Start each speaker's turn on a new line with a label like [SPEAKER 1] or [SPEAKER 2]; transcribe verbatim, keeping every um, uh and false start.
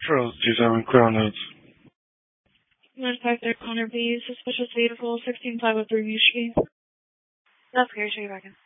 [SPEAKER 1] Charles two seven, clear on notes.
[SPEAKER 2] nine five three Connor B. Suspicious vehicle, sixteen five oh three New Street. That's clear, show you back in.